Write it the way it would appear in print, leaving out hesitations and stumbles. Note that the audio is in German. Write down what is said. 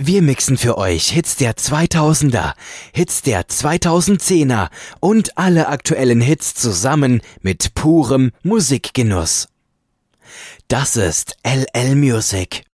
Wir mixen für euch Hits der 2000er, Hits der 2010er und alle aktuellen Hits zusammen mit purem Musikgenuss. Das ist LL Music.